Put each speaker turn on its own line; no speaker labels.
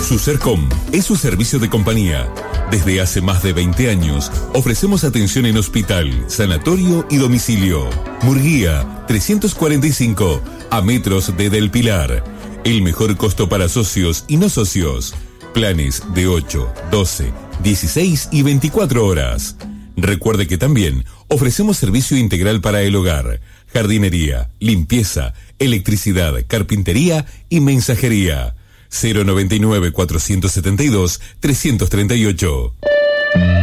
Sucercom es su servicio de compañía. Desde hace más de 20 años ofrecemos atención en hospital, sanatorio y domicilio. Murguía 345, a metros de Del Pilar. El mejor costo para socios y no socios. Planes de 8, 12, 16 y 24 horas. Recuerde que también ofrecemos servicio integral para el hogar, jardinería, limpieza, electricidad, carpintería y mensajería. 099 472 338.